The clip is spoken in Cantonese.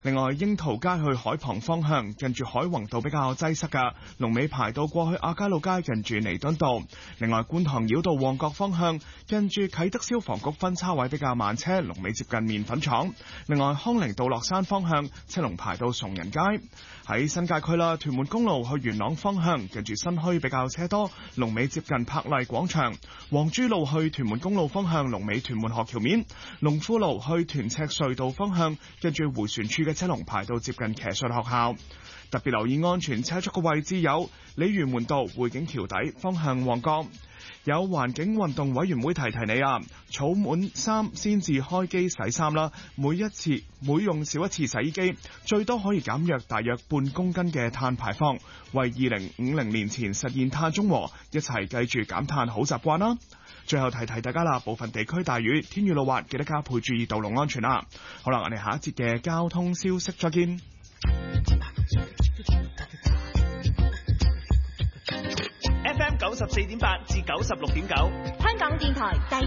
另外，櫻桃街去海旁方向近住海泓道比較擠塞㗎，龍尾排到過去亞皆老街近住彌敦道。另外，觀塘繞道旺角方向近住啟德消防局分叉位比較慢車，龍尾接近麵粉廠。另外，康寧道落山方向車龍排到崇仁街。喺新界區啦，屯門公路去元朗方向近住新墟比較車多，龍尾接近柏麗廣場。黃珠路去屯門公路方向龍尾屯門河橋面。龍富路去屯赤隧道方向跟住迴旋處嘅車龍排到接近騎術學校。特別留意安全車速嘅位置有鯉魚門道匯景橋底方向旺角。有環境運動委員會提你啊，儲滿衫先至開機洗衫啦，每用少一次洗衣機最多可以減約大約半公斤嘅碳排放，為2050年前實現碳中和，一齊繼續減碳好習慣啦。最後提大家啦，部分地區大雨，天雨路滑，記得加倍注意道路安全啦。好啦，我哋下一節嘅交通消息再見。 FM 94.8至96.9， 香港電台第